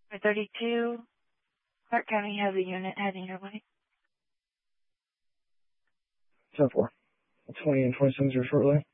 For 32, Clark County has a unit heading your way. 10-4. 20 and 27 is your short line.